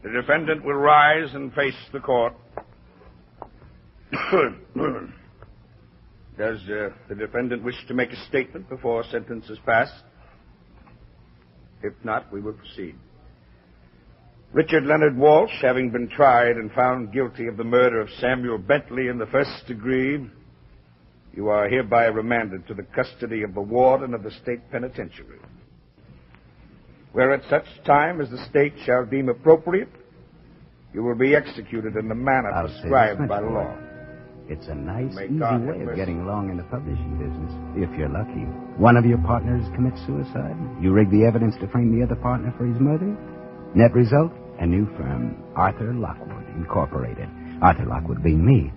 The defendant will rise and face the court. Does the defendant wish to make a statement before sentence is passed? If not, we will proceed. Richard Leonard Walsh, having been tried and found guilty of the murder of Samuel Bentley in the first degree, you are hereby remanded to the custody of the warden of the state penitentiary, where at such time as the state shall deem appropriate, you will be executed in the manner prescribed by law. It's a nice, easy way of getting along in the publishing business, if you're lucky. One of your partners commits suicide. You rig the evidence to frame the other partner for his murder. Net result, a new firm, Arthur Lockwood, Incorporated. Arthur Lockwood being me.